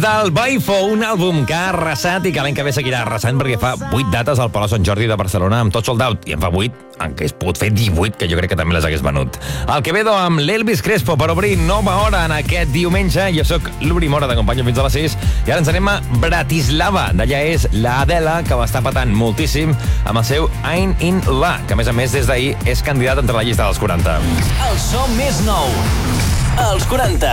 del Boifo, un àlbum que ha arrasat i que l'any que ve seguirà arrasant perquè fa 8 dates al Palau Sant Jordi de Barcelona amb tot sold out, i en fa 8, en què es pot fer 18, que jo crec que també les hagués venut. El Quevedo amb l'Elvis Crespo per obrir nova hora en aquest diumenge. Jo sóc l'Uri Mora, t'acompanyo fins a les 6, i ara ens anem a Bratislava. D'allà és la Adela, que va estar patant moltíssim amb el seu Ein in La, que a més des d'ahir és candidat entre la llista dels 40. El so més nou, els 40.